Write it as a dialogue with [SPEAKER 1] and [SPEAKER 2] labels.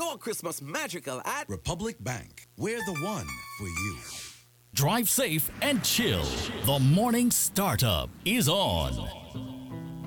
[SPEAKER 1] more Christmas magical at
[SPEAKER 2] Republic Bank. We're the one for you.
[SPEAKER 3] Drive safe and chill. The morning startup is on.